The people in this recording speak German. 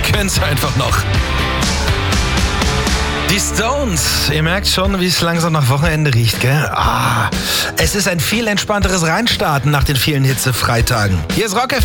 können es einfach noch. Die Stones, ihr merkt schon, wie es langsam nach Wochenende riecht, gell? Es ist ein viel entspannteres Reinstarten nach den vielen Hitze-Freitagen. Hier ist Rock FM.